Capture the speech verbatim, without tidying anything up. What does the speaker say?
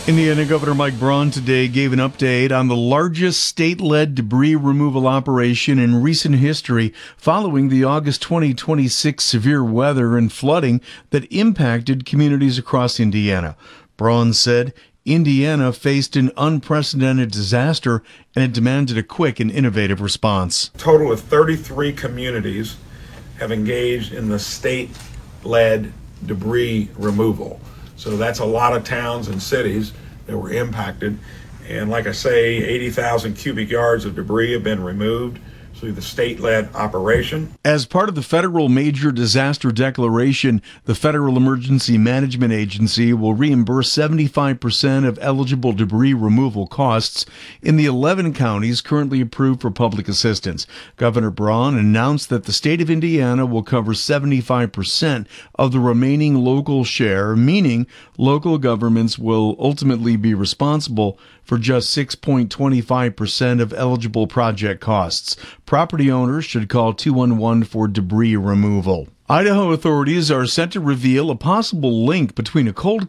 Indiana Governor Mike Braun today gave an update on the largest state-led debris removal operation in recent history following the August twenty twenty-six severe weather and flooding that impacted communities across Indiana. Braun said Indiana faced an unprecedented disaster and it demanded a quick and innovative response. A total of thirty-three communities have engaged in the state-led debris removal. So that's a lot of towns and cities that were impacted. And like I say, eighty thousand cubic yards of debris have been removed through the state-led operation. As part of the federal major disaster declaration, the Federal Emergency Management Agency will reimburse seventy-five percent of eligible debris removal costs in the eleven counties currently approved for public assistance. Governor Braun announced that the state of Indiana will cover seventy-five percent of the remaining local share, meaning local governments will ultimately be responsible for just six point two five percent of eligible project costs. Property owners should call two one one for debris removal. Idaho authorities are set to reveal a possible link between a cold